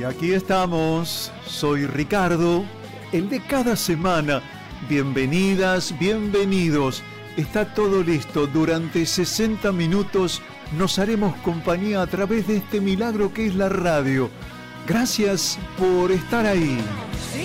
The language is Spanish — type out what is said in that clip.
Y aquí estamos, soy Ricardo, el de cada semana. Bienvenidas, bienvenidos. Está todo listo. Durante 60 minutos nos haremos compañía a través de este milagro que es la radio. Gracias por estar ahí.